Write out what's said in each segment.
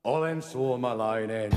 Olen suomalainen.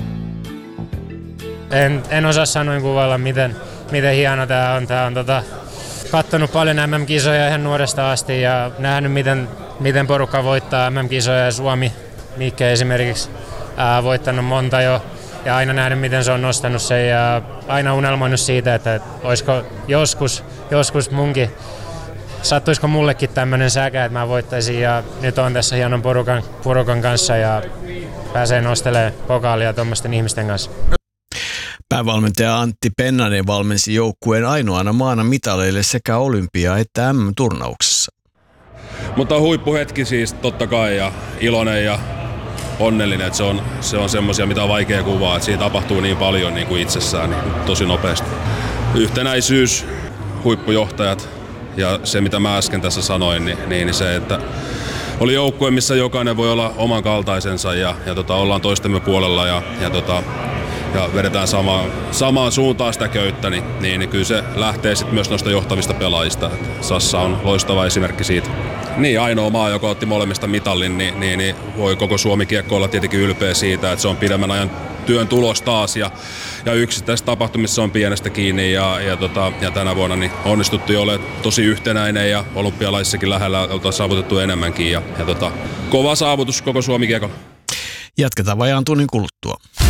En osaa sanoin kuvailla, miten hieno tää on. Tää on kattonut paljon MM-kisoja ihan nuoresta asti ja nähnyt, miten porukka voittaa MM-kisoja ja Suomi, Mikke esimerkiksi, voittanut monta jo. Ja aina nähnyt, miten se on nostanut sen ja aina unelmoinut siitä, että olisiko joskus munkin, sattuisiko mullekin tämmöinen säkä, että mä voittaisin. Ja nyt on tässä hienon porukan kanssa ja pääsee nostelemaan pokaalia tuommoisten ihmisten kanssa. Päävalmentaja Antti Pennanen valmensi joukkueen ainoana maana mitaleille sekä olympia- että MM-turnauksessa. Mutta huippuhetki siis totta kai ja iloinen ja onnellinen, että se on semmoisia, mitä on vaikea kuvaa, että siinä tapahtuu niin paljon niin kuin itsessään niin tosi nopeasti. Yhtenäisyys, huippujohtajat ja se mitä mä äsken tässä sanoin, niin se, että oli joukkue, missä jokainen voi olla oman kaltaisensa ja ollaan toistemme puolella ja vedetään samaan suuntaan sitä köyttä, niin kyllä se lähtee sitten myös noista johtavista pelaajista. Sassa on loistava esimerkki siitä. Niin, ainoa maa, joka otti molemmista mitallin, niin voi koko Suomi kiekko olla tietenkin ylpeä siitä, että se on pidemmän ajan työn tulos taas ja yksittäisessä tapahtumissa on pienestä kiinni ja tänä vuonna niin onnistuttiin olemaan tosi yhtenäinen ja olympialaisissakin lähellä oltaan saavutettu enemmänkin ja kova saavutus koko Suomi kiekolla. Jatketaan vajaan tunnin kuluttua.